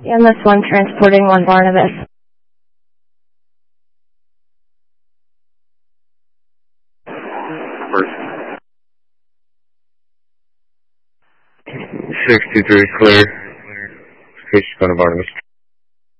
MS1 transporting 1 Barnabas. First. 623 clear. Fish going to Barnabas.